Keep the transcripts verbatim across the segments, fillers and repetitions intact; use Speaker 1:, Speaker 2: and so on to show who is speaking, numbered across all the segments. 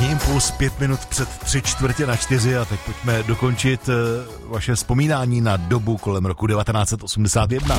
Speaker 1: Ranní impuls pět minut před tři čtvrtě na čtyři a teď pojďme dokončit vaše vzpomínání na dobu kolem roku devatenáct set osmdesát jedna.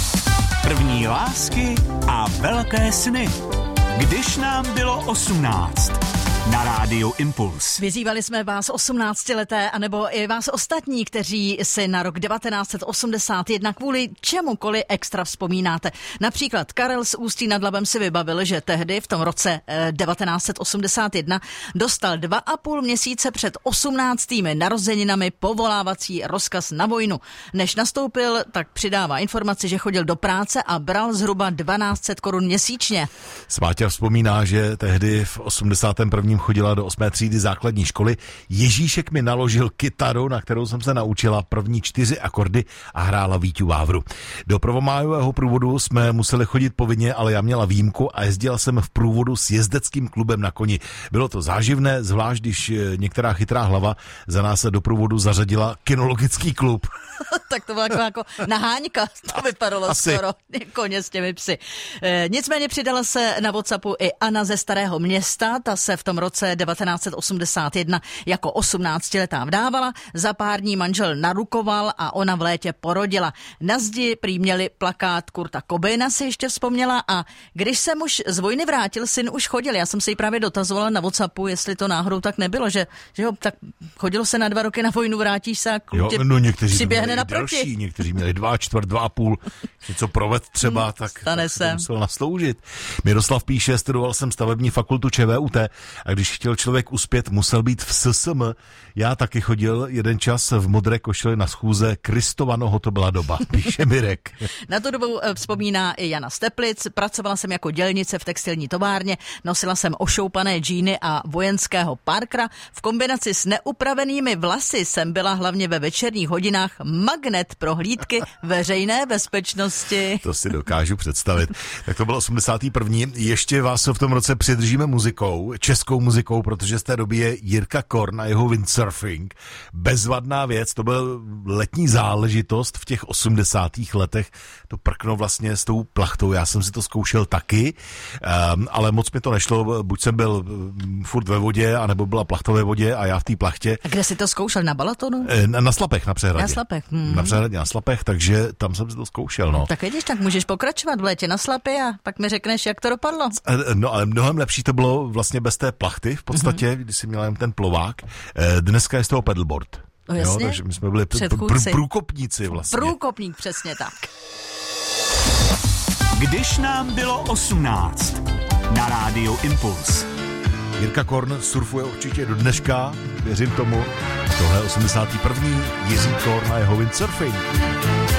Speaker 2: První lásky a velké sny. Když nám bylo osmnáct. Na rádiu Impuls.
Speaker 3: Vyzývali jsme vás osmnáctileté, anebo i vás ostatní, kteří si na rok devatenáct set osmdesát jedna kvůli čemukoliv extra vzpomínáte. Například Karel z Ústí nad Labem si vybavil, že tehdy v tom roce devatenáct set osmdesát jedna dostal dva a půl měsíce před osmnáctými narozeninami povolávací rozkaz na vojnu. Než nastoupil, tak přidává informaci, že chodil do práce a bral zhruba dvanáct set korun měsíčně.
Speaker 1: Sváťa vzpomíná, že tehdy v osmdesátém prvním chodila do osmé třídy základní školy. Ježíšek mi naložil kytaru, na kterou jsem se naučila první čtyři akordy a hrála Víťu Vávru. Do prvomájového průvodu jsme museli chodit povinně, ale já měla výjimku a jezdila jsem v průvodu s jezdeckým klubem na koni. Bylo to záživné, zvlášť když některá chytrá hlava za nás do průvodu zařadila kinologický klub.
Speaker 3: Tak to byla jako, jako naháňka, to vypadalo Asi. skoro, koně s těmi psy. E, nicméně přidala se na WhatsAppu i Anna ze Starého Města, ta se v tom roce devatenáct set osmdesát jedna jako osmnáctiletá vdávala, za pár dní manžel narukoval a ona v létě porodila. Na zdi prý měli plakát Kurta Cobaina, si ještě vzpomněla, a když se muž z vojny vrátil, syn už chodil. Já jsem se jí právě dotazovala na WhatsAppu, jestli to náhodou tak nebylo, že, že jo, tak chodilo se na dva roky na vojnu, vrátíš se a kluk tě
Speaker 1: no, někteří
Speaker 3: přiběhne naproti.
Speaker 1: Další, někteří měli dva, čtvrt, dva a půl, něco proved třeba, hmm, tak, tak se musel nasloužit. Miroslav píše, studoval jsem stavební fakultu ČVUT a když chtěl člověk uspět, musel být v S S M. Já taky chodil jeden čas v modré košili na schůze, Kristovanoho to byla doba, píše Mirek.
Speaker 3: Na tu dobu vzpomíná i Jana Steplic. Pracovala jsem jako dělnice v textilní továrně, nosila jsem ošoupané džíny a vojenského Parkera. V kombinaci s neupravenými vlasy jsem byla hlavně ve večerních hodinách magnet pro hlídky veřejné bezpečnosti.
Speaker 1: To si dokážu představit. Tak to bylo osmdesátý první. Ještě vás v tom roce přidržíme muzikou, českou muzikou, protože z té doby je Jirka Korn a jeho windsurfing. Bezvadná věc, to byl letní záležitost v těch osmdesátých letech. To prkno vlastně s tou plachtou, já jsem si to zkoušel taky, um, ale moc mi to nešlo, buď jsem byl um, furt ve vodě, anebo byla plachta ve vodě a já v té plachtě.
Speaker 3: A kde jsi to zkoušel, na Balatonu?
Speaker 1: Na, na Slapech, na Přehradě.
Speaker 3: Na Slapech. Hmm.
Speaker 1: Na Přehradě, na Slapech, takže tam jsem si to zkoušel, no.
Speaker 3: Tak vidíš, tak můžeš pokračovat v létě na Slapy a pak mi řekneš, jak to dopadlo.
Speaker 1: No ale mnohem lepší to bylo vlastně bez té plachty, v podstatě, mm-hmm. když jsi měla jen ten plovák. Dneska je z toho paddleboard.
Speaker 3: No, jo,
Speaker 1: takže my jsme byli pr- pr- průkopníci vlastně.
Speaker 3: Průkopník, přesně tak.
Speaker 2: Když nám bylo osmnáct. Na rádiu Impuls.
Speaker 1: Jirka Korn surfuje určitě do dneška, věřím tomu. Tohle je osmdesátý první. Jiří Korn a jeho windsurfing.